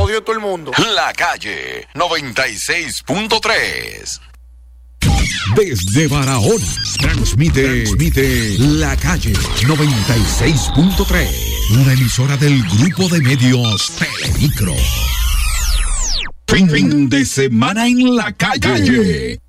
jodió todo el mundo. La Calle 96.3. Desde Barahona, transmite La Calle 96.3, una emisora del grupo de medios Telemicro. Fin de semana en La Calle.